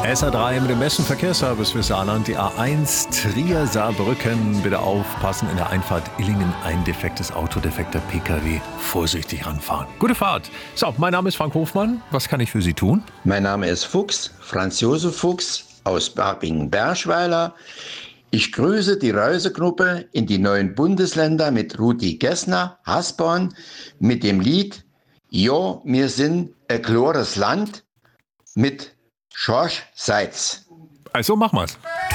SR3 mit dem besten Verkehrsservice für Saarland, die A1 Trier-Saarbrücken. Bitte aufpassen, in der Einfahrt Illingen ein defektes Auto, defekter PKW. Vorsichtig ranfahren. Gute Fahrt. So, mein Name ist Frank Hofmann. Was kann ich für Sie tun? Mein Name ist Fuchs, Franz Josef Fuchs aus Babingen-Berschweiler. Ich grüße die Reisegruppe in die neuen Bundesländer mit Rudi Gessner, Hasborn, mit dem Lied Jo, wir sind ein glores Land mit Schorsch Seitz. Also, mach mal's.